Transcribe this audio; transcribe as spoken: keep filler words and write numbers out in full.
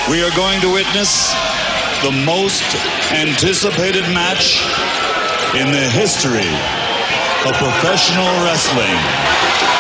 We are going to witness the most anticipated match in the history of professional wrestling.